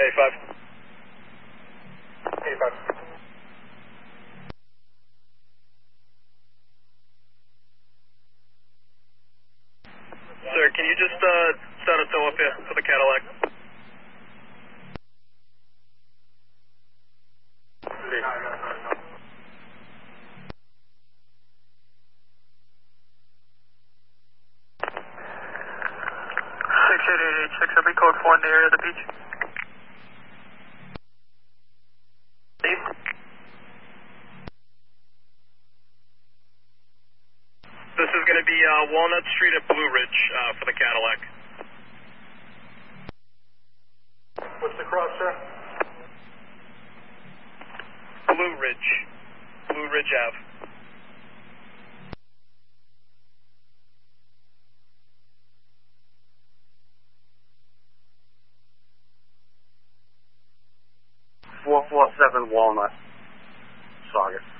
85. 85. Sir, can you just set a tow up here for the Cadillac? Six 8886, every code 4 in the area of the beach. Steve? This is going to be Walnut Street at Blue Ridge for the Cadillac. What's the cross, sir? Blue Ridge. Blue Ridge Ave. Four 447 Walnut. Saugus.